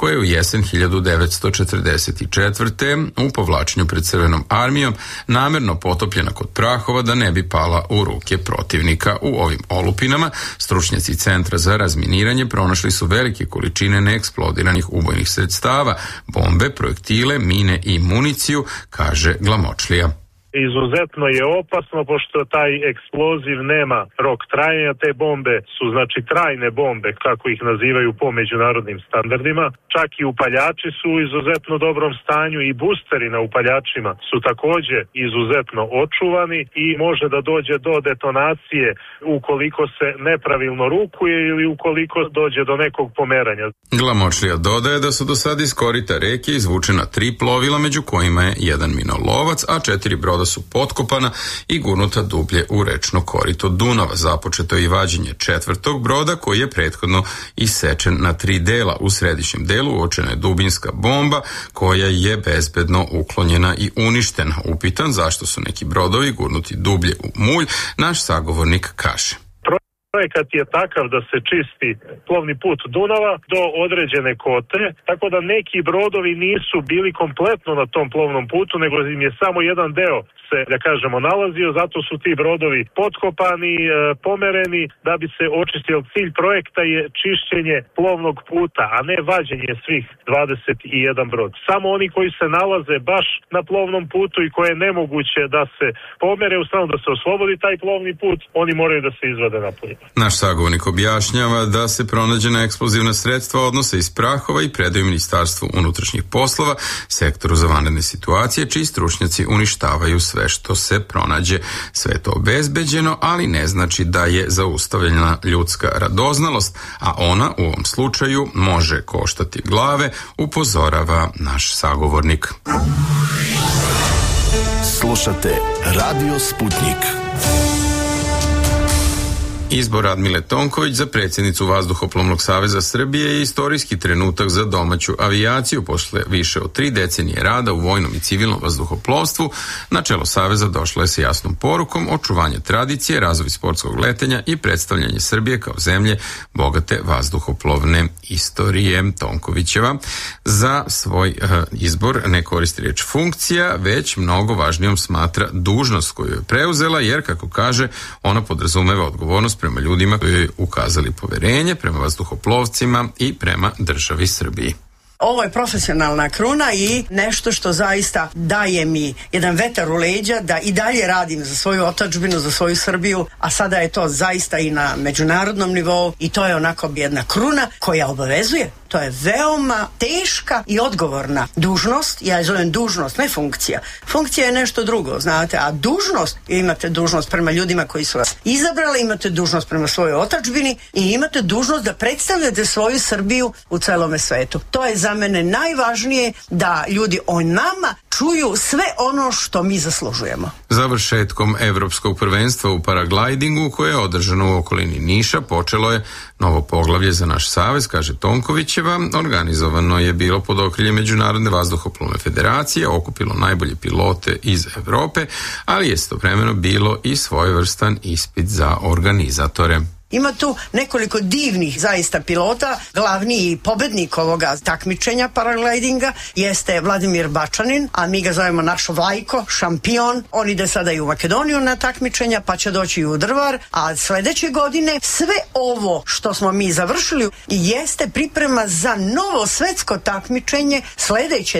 koja je u jesen 1944. u povlačenju pred Crvenom armijom namerno potopljena kod Prahova da ne bi pala u ruke protivnika. U ovim olupinama stručnjaci Centra za razminiranje pronašli su velike količine neeksplodiranih ubojnih sredstava, bombe, projektile, mine i municiju, kaže Glamočlija. Izuzetno je opasno pošto taj eksploziv nema rok trajanja. Te bombe su znači trajne bombe, kako ih nazivaju po međunarodnim standardima. Čak i upaljači su u izuzetno dobrom stanju i boosteri na upaljačima su također izuzetno očuvani i može da dođe do detonacije ukoliko se nepravilno rukuje ili ukoliko dođe do nekog pomeranja. Glamočlija dodaje da su do sada iz korita reke izvučena 3 plovila, među kojima je jedan minolovac, a 4 broda su potkopana i gurnuta dublje u rečno korito Dunava. Započeto je i vađenje 4. broda koji je prethodno isečen na 3 dela. U središnjem delu uočena je dubinska bomba koja je bezbedno uklonjena i uništena. Upitan zašto su neki brodovi gurnuti dublje u mulj, naš sagovornik kaže. Projekat je takav da se čisti plovni put Dunava do određene kote, tako da neki brodovi nisu bili kompletno na tom plovnom putu, nego im je samo jedan deo se, da kažemo, nalazio, zato su ti brodovi potkopani, pomereni da bi se očistio. Cilj projekta je čišćenje plovnog puta, a ne vađenje svih 21 brod. Samo oni koji se nalaze baš na plovnom putu i koje je nemoguće da se pomere, ustavno da se oslobodi taj plovni put, oni moraju da se izvade napolje. Naš sagovornik objašnjava da se pronađena eksplozivna sredstva odnose iz Prahova i predaju Ministarstvu unutrašnjih poslova, sektoru za vanredne situacije, čiji stručnjaci uništavaju sve što se pronađe. Sve to obezbeđeno, ali ne znači da je zaustavljena ljudska radoznalost, a ona u ovom slučaju može koštati glave, upozorava naš sagovornik. Slušate Radio Sputnik. Izbor Radmile Tonković za predsjednicu Vazduhoplovnog saveza Srbije je istorijski trenutak za domaću avijaciju. Posle više od 3 decenije rada u vojnom i civilnom vazduhoplovstvu, na čelo saveza došla je sa jasnom porukom očuvanje tradicije, razvoj sportskog letenja i predstavljanje Srbije kao zemlje bogate vazduhoplovne istorije. Tonkovićeva za svoj izbor ne koristi riječ funkcija, već mnogo važnijom smatra dužnost koju je preuzela, jer, kako kaže, ona podrazumeva odgovornost prema ljudima koji joj ukazali poverenje, prema vazduhoplovcima i prema državi Srbiji. Ovo je profesionalna kruna i nešto što zaista daje mi jedan vetar u leđa da i dalje radim za svoju otadžbinu, za svoju Srbiju, a sada je to zaista i na međunarodnom nivou i to je onako jedna kruna koja obavezuje. To je veoma teška i odgovorna dužnost. Ja je zovem dužnost, ne funkcija. Funkcija je nešto drugo, znate, a dužnost, imate dužnost prema ljudima koji su vas izabrali, imate dužnost prema svojoj otadžbini i imate dužnost da predstavljate svoju Srbiju u celome svetu. To je za mene najvažnije, da ljudi o nama čuju sve ono što mi zaslužujemo. Završetkom evropskog prvenstva u paraglidingu koje je održano u okolini Niša počelo je novo poglavlje za naš savez, kaže Tonkovićeva. Organizovano je bilo pod okriljem Međunarodne vazduhoplovne federacije, okupilo najbolje pilote iz Evrope, ali je istovremeno bilo i svojevrstan ispit za organizatore. Ima tu nekoliko divnih zaista pilota. Glavni pobednik ovoga takmičenja paraglidinga jeste Vladimir Bačanin, a mi ga zovemo naš Vlajko, šampion. On ide sada i u Makedoniju na takmičenja, pa će doći i u Drvar, a sledeće godine sve ovo što smo mi završili jeste priprema za novo svetsko takmičenje sledeće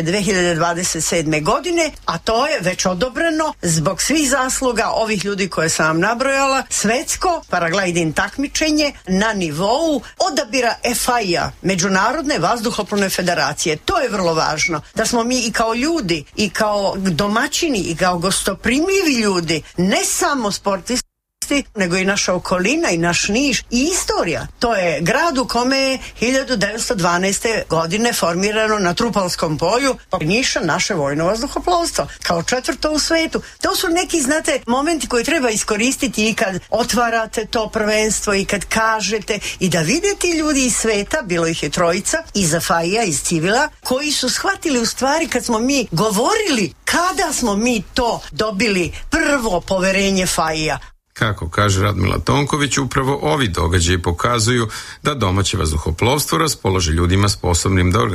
2027. godine, a to je već odobreno zbog svih zasluga ovih ljudi koje sam vam nabrojala. Svetsko paragliding takmičenje na nivou odabira FIA, Međunarodne vazduhoplovne federacije. To je vrlo važno, da smo mi i kao ljudi, i kao domaćini, i kao gostoprimljivi ljudi, ne samo sportisti, nego i naša okolina i naš Niš i istorija. To je grad u kome je 1912. godine formirano na Trupalskom polju Niša naše vojno vazduhoplovstvo kao 4. u svetu. To su neki, znate, momenti koji treba iskoristiti i kad otvarate to prvenstvo i kad kažete i da vidite ljudi iz sveta, bilo ih je 3 iz FIA, iz civila, koji su shvatili u stvari kad smo mi govorili kada smo mi to dobili prvo poverenje FIA. Kako kaže Radmila Tonković, upravo ovi događaji pokazuju da domaće vazduhoplovstvo raspolaže ljudima sposobnim da